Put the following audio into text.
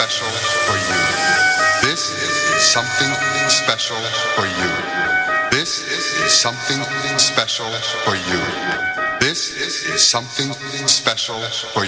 special for you. This is something special for you. This is something special for you. This is something special for